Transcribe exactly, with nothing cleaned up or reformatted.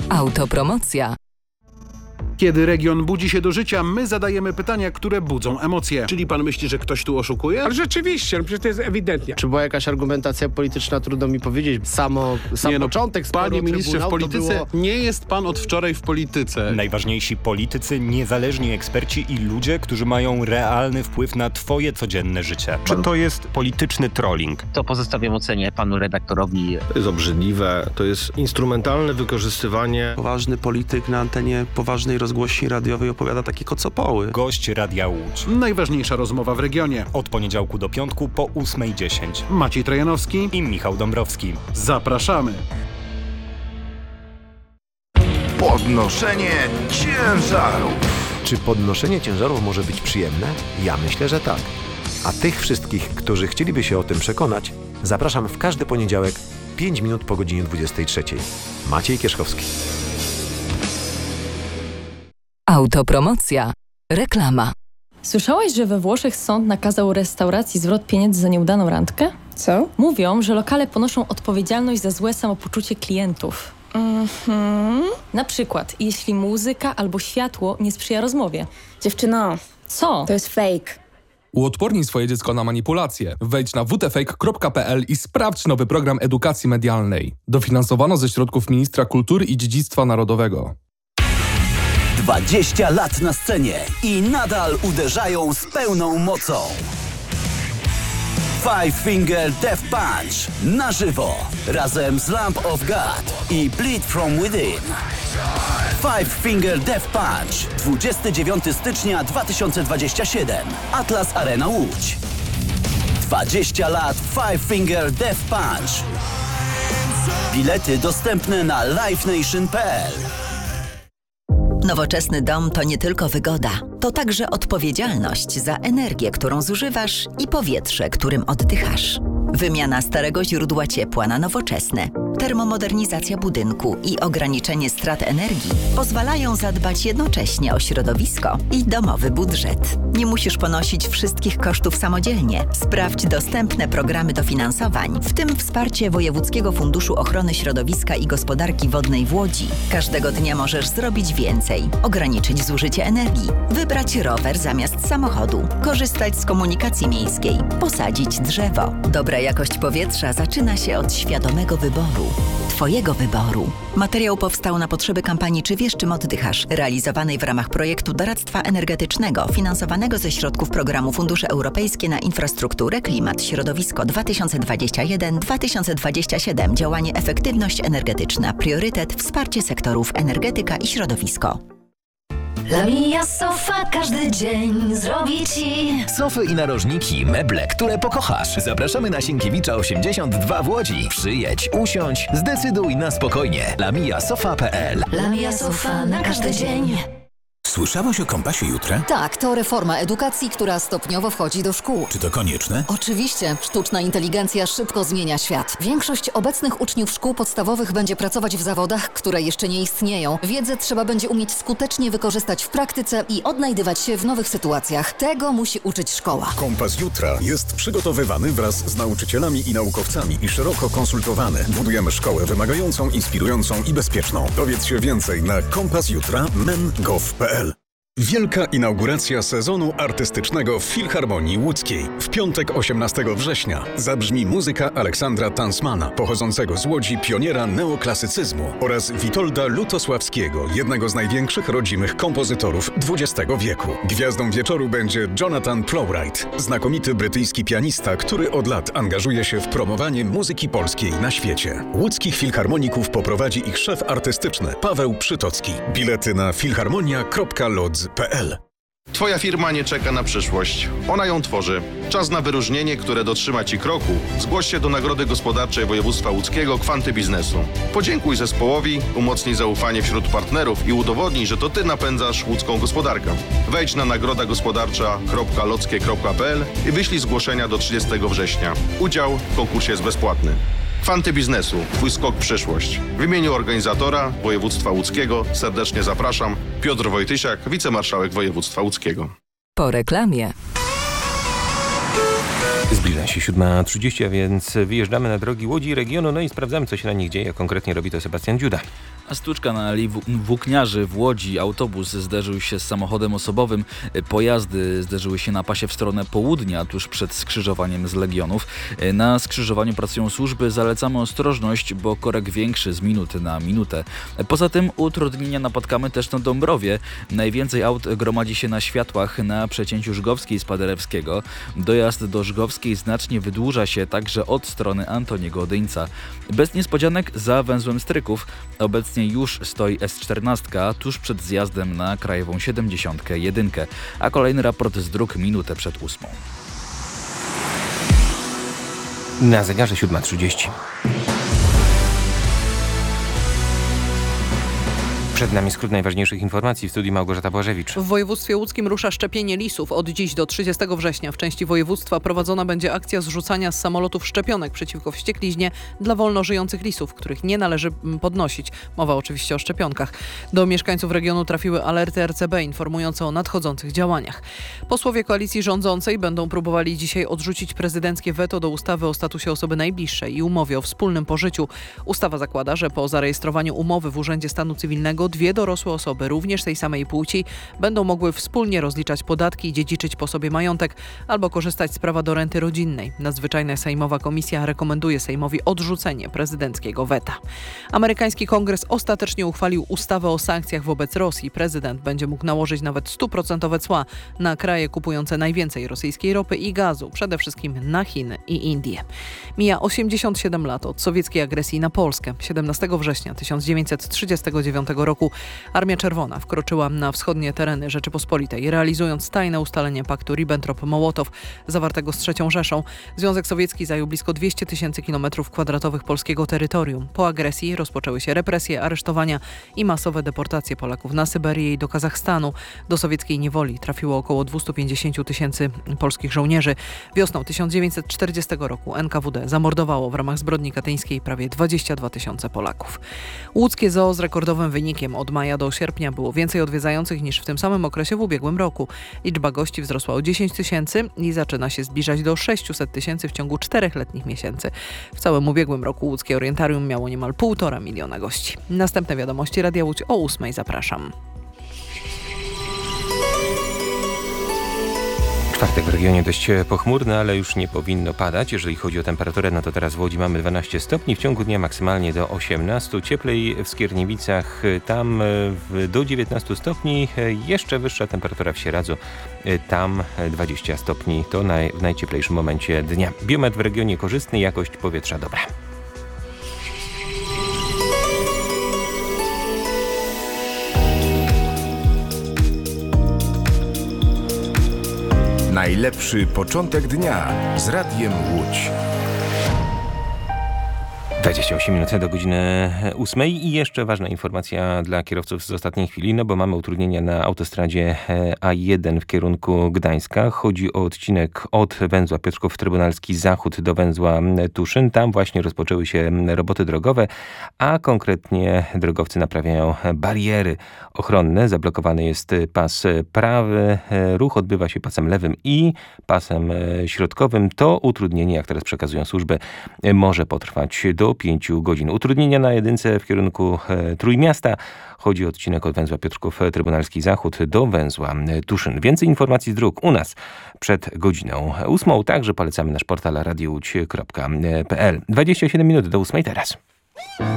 Autopromocja. Kiedy region budzi się do życia, my zadajemy pytania, które budzą emocje. Czyli pan myśli, że ktoś tu oszukuje? Ale rzeczywiście, no przecież to jest ewidentnie. Czy była jakaś argumentacja polityczna, trudno mi powiedzieć. Samo, sam nie, no, początek sporu Panie ministrze, w polityce było... nie jest pan od wczoraj w polityce. Najważniejsi politycy, niezależni eksperci i ludzie, którzy mają realny wpływ na twoje codzienne życie. Czy to jest polityczny trolling? To pozostawiam ocenie panu redaktorowi. To jest obrzydliwe, to jest instrumentalne wykorzystywanie. Poważny polityk na antenie poważnej rozgłośni radiowej opowiada takie kocopoły. Gość Radia Łódź. Najważniejsza rozmowa w regionie. Od poniedziałku do piątku po ósmej dziesięć. Maciej Trojanowski I Michał Dąbrowski. Zapraszamy. Podnoszenie ciężarów. Czy podnoszenie ciężarów może być przyjemne? Ja myślę, że tak. A tych wszystkich, którzy chcieliby się o tym przekonać, zapraszam w każdy poniedziałek, pięć minut po godzinie dwudziestej trzeciej. Maciej Kierzkowski. Autopromocja. Reklama. Słyszałaś, że we Włoszech sąd nakazał restauracji zwrot pieniędzy za nieudaną randkę? Co? Mówią, że lokale ponoszą odpowiedzialność za złe samopoczucie klientów. Mhm. Na przykład, jeśli muzyka albo światło nie sprzyja rozmowie. Dziewczyno, co? To jest fake. Uodpornij swoje dziecko na manipulacje. Wejdź na w t fake kropka p l i sprawdź nowy program edukacji medialnej. Dofinansowano ze środków Ministra Kultury i Dziedzictwa Narodowego. dwadzieścia lat na scenie i nadal uderzają z pełną mocą. Five Finger Death Punch na żywo razem z Lamb of God i Bleed From Within. Five Finger Death Punch dwudziestego dziewiątego stycznia dwa tysiące dwudziestego siódmego. Atlas Arena Łódź. dwadzieścia lat Five Finger Death Punch. Bilety dostępne na live nation kropka p l. Nowoczesny dom to nie tylko wygoda, to także odpowiedzialność za energię, którą zużywasz i powietrze, którym oddychasz. Wymiana starego źródła ciepła na nowoczesne, termomodernizacja budynku i ograniczenie strat energii pozwalają zadbać jednocześnie o środowisko i domowy budżet. Nie musisz ponosić wszystkich kosztów samodzielnie. Sprawdź dostępne programy dofinansowań, w tym wsparcie Wojewódzkiego Funduszu Ochrony Środowiska i Gospodarki Wodnej w Łodzi. Każdego dnia możesz zrobić więcej, ograniczyć zużycie energii, wybrać rower zamiast samochodu, korzystać z komunikacji miejskiej, posadzić drzewo. Dobra jakość powietrza zaczyna się od świadomego wyboru. Twojego wyboru. Materiał powstał na potrzeby kampanii Czy wiesz, czym oddychasz? Realizowanej w ramach projektu doradztwa energetycznego finansowanego ze środków programu Fundusze Europejskie na infrastrukturę, klimat, środowisko dwa tysiące dwudziesty pierwszy do dwa tysiące dwudziestego siódmego. Działanie efektywność energetyczna. Priorytet wsparcie sektorów energetyka i środowisko. Lamia Sofa każdy dzień zrobi ci sofy i narożniki, meble, które pokochasz. Zapraszamy na Sienkiewicza osiemdziesiąt dwa w Łodzi. Przyjedź, usiądź, zdecyduj na spokojnie. lamia sofa kropka p l. Lamia Sofa na każdy dzień. Słyszałeś o Kompasie Jutra? Tak, to reforma edukacji, która stopniowo wchodzi do szkół. Czy to konieczne? Oczywiście. Sztuczna inteligencja szybko zmienia świat. Większość obecnych uczniów szkół podstawowych będzie pracować w zawodach, które jeszcze nie istnieją. Wiedzę trzeba będzie umieć skutecznie wykorzystać w praktyce i odnajdywać się w nowych sytuacjach. Tego musi uczyć szkoła. Kompas Jutra jest przygotowywany wraz z nauczycielami i naukowcami i szeroko konsultowany. Budujemy szkołę wymagającą, inspirującą i bezpieczną. Dowiedz się więcej na kompas jutra kropka men kropka gov kropka p l. Wielka inauguracja sezonu artystycznego w Filharmonii Łódzkiej. W piątek osiemnastego września zabrzmi muzyka Aleksandra Tansmana, pochodzącego z Łodzi pioniera neoklasycyzmu, oraz Witolda Lutosławskiego, jednego z największych rodzimych kompozytorów dwudziestego wieku. Gwiazdą wieczoru będzie Jonathan Plowright, znakomity brytyjski pianista, który od lat angażuje się w promowanie muzyki polskiej na świecie. Łódzkich filharmoników poprowadzi ich szef artystyczny Paweł Przytocki. Bilety na filharmonia kropka lodz kropka p l. Twoja firma nie czeka na przyszłość. Ona ją tworzy. Czas na wyróżnienie, które dotrzyma Ci kroku. Zgłoś się do Nagrody Gospodarczej Województwa Łódzkiego Kwanty Biznesu. Podziękuj zespołowi, umocnij zaufanie wśród partnerów i udowodnij, że to Ty napędzasz łódzką gospodarkę. Wejdź na nagroda gospodarcza kropka lockie kropka p l i wyślij zgłoszenia do trzydziestego września. Udział w konkursie jest bezpłatny. Kwanty Biznesu. Twój skok w przyszłość. W imieniu organizatora Województwa Łódzkiego serdecznie zapraszam. Piotr Wojtysiak, wicemarszałek Województwa Łódzkiego. Po reklamie. Zbliża się siódma trzydzieści, a więc wyjeżdżamy na drogi Łodzi i regionu, no i sprawdzamy, co się na nich dzieje. Konkretnie robi to Sebastian Dziuda. Stłuczka na Alei Włókniarzy w Łodzi. Autobus zderzył się z samochodem osobowym. Pojazdy zderzyły się na pasie w stronę południa, tuż przed skrzyżowaniem z Legionów. Na skrzyżowaniu pracują służby. Zalecamy ostrożność, bo korek większy z minuty na minutę. Poza tym utrudnienia napotkamy też na Dąbrowie. Najwięcej aut gromadzi się na światłach na przecięciu Żgowskiej z Paderewskiego. Dojazd do Żgowskiej znacznie wydłuża się także od strony Antoniego Odyńca. Bez niespodzianek za węzłem Stryków. Obecnie już stoi S czternaście tuż przed zjazdem na Krajową siedemdziesiąt jeden, a kolejny raport z dróg minutę przed ósmą. Na zegarze siódma trzydzieści. Przed nami skrót najważniejszych informacji. W studiu Małgorzata Błażewicz. W województwie łódzkim rusza szczepienie lisów. Od dziś do trzydziestego września w części województwa prowadzona będzie akcja zrzucania z samolotów szczepionek przeciwko wściekliźnie dla wolno żyjących lisów, których nie należy podnosić. Mowa oczywiście o szczepionkach. Do mieszkańców regionu trafiły alerty R C B informujące o nadchodzących działaniach. Posłowie koalicji rządzącej będą próbowali dzisiaj odrzucić prezydenckie weto do ustawy o statusie osoby najbliższej i umowie o wspólnym pożyciu. Ustawa zakłada, że po zarejestrowaniu umowy w Urzędzie Stanu Cywilnego dwie dorosłe osoby, również tej samej płci, będą mogły wspólnie rozliczać podatki i dziedziczyć po sobie majątek albo korzystać z prawa do renty rodzinnej. Nadzwyczajna Sejmowa Komisja rekomenduje Sejmowi odrzucenie prezydenckiego weta. Amerykański Kongres ostatecznie uchwalił ustawę o sankcjach wobec Rosji. Prezydent będzie mógł nałożyć nawet stuprocentowe cła na kraje kupujące najwięcej rosyjskiej ropy i gazu, przede wszystkim na Chiny i Indie. Mija osiemdziesiąt siedem lat od sowieckiej agresji na Polskę. siedemnastego września tysiąc dziewięćset trzydziestego dziewiątego roku Armia Czerwona wkroczyła na wschodnie tereny Rzeczypospolitej, realizując tajne ustalenie paktu Ribbentrop-Mołotow zawartego z trzecią Rzeszą. Związek Sowiecki zajął blisko dwieście tysięcy kilometrów kwadratowych polskiego terytorium. Po agresji rozpoczęły się represje, aresztowania i masowe deportacje Polaków na Syberię i do Kazachstanu. Do sowieckiej niewoli trafiło około dwieście pięćdziesiąt tysięcy polskich żołnierzy. Wiosną tysiąc dziewięćset czterdziestego roku N K W D zamordowało w ramach zbrodni katyńskiej prawie dwadzieścia dwa tysiące Polaków. Łódzkie zoo z rekordowym wynikiem. Od maja do sierpnia było więcej odwiedzających niż w tym samym okresie w ubiegłym roku. Liczba gości wzrosła o dziesięć tysięcy i zaczyna się zbliżać do sześciuset tysięcy w ciągu czterech letnich miesięcy. W całym ubiegłym roku łódzkie orientarium miało niemal półtora miliona gości. Następne wiadomości Radia Łódź o ósmej. Zapraszam. Czwartek w regionie dość pochmurny, ale już nie powinno padać. Jeżeli chodzi o temperaturę, no to teraz w Łodzi mamy dwanaście stopni, w ciągu dnia maksymalnie do osiemnastu. Cieplej w Skierniewicach, tam do dziewiętnastu stopni. Jeszcze wyższa temperatura w Sieradzu, tam dwadzieścia stopni. To naj, w najcieplejszym momencie dnia. Biometr w regionie korzystny, jakość powietrza dobra. Najlepszy początek dnia z Radiem Łódź. dwadzieścia osiem minut do godziny ósmej i jeszcze ważna informacja dla kierowców z ostatniej chwili, no bo mamy utrudnienia na autostradzie A jeden w kierunku Gdańska. Chodzi o odcinek od węzła Piotrków Trybunalski Zachód do węzła Tuszyn. Tam właśnie rozpoczęły się roboty drogowe, a konkretnie drogowcy naprawiają bariery ochronne. Zablokowany jest pas prawy, ruch odbywa się pasem lewym i pasem środkowym. To utrudnienie, jak teraz przekazują służby, może potrwać do pięciu godzin. Utrudnienia na jedynce w kierunku e, Trójmiasta. Chodzi o odcinek od węzła Piotrków Trybunalski Zachód do węzła Tuszyn. Więcej informacji z dróg u nas przed godziną ósmą. Także polecamy nasz portal radio łódź kropka p l. dwadzieścia siedem minut do ósmej teraz.